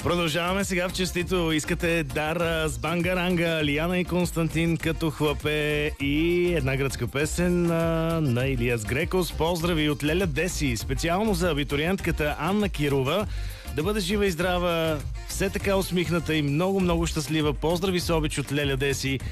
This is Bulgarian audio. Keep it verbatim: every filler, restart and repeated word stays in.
Продължаваме сега в честито. Искате Дара с Бангаранга, Лиана и Константин като хлапе и една гръцка песен на, на Илияс Грекос. Поздрави от Леля Деси, специално за абитуриентката Анна Кирова. Да бъде жива и здрава, все така усмихната и много-много щастлива. Поздрави с обич от Леля Деси.